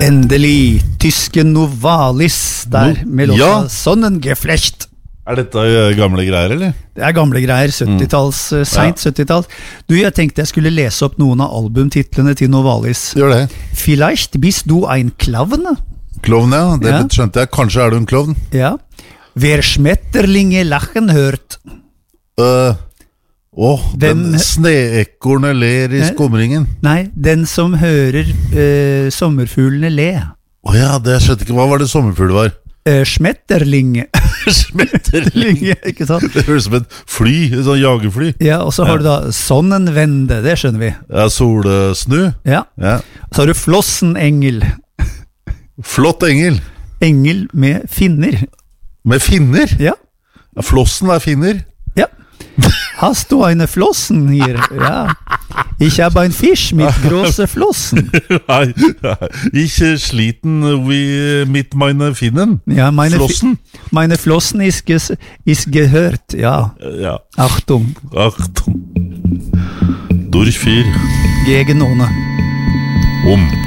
Endelig, tyske Novalis der med låta Sonnengeflecht. Dette gamle greier, eller? Det gamle greier, 70-talls, sent 70-tall. Du, jeg tenkte jeg skulle lese opp noen av albumtitlene til Novalis. Gjør det. Vielleicht bist du ein Klovn? Klovn, ja. Det skjønte jeg. Kanskje du en klovn? Ja. Wer Schmetterlinge lachen hört. Den sneekorne ler I skumringen. Nei, den som hører sommerfuglene le. Ja, det skjønte ikke. Hva var det sommerfugl var? Schmetterlinge. Schmetterlinge, ikke sant? Det høres som et fly, et sånn jagerfly. Ja, og så har du da Sonnenwende, det skjønner vi. Ja, solsnu. Ja. Så har du Flossenengel. Flott engel. Engel med finner. Med finner? Ja. Flossen finner? Ja. Hast du eine Flossen hier? Ja. Ich habe ein Fisch mit große Flossen. Nei, ich sliten mit meine Finnen. Ja, Flossen. Meine Flossen ist gehört, ja. Achtung. Achtung. Durch 4. Gegen ohne.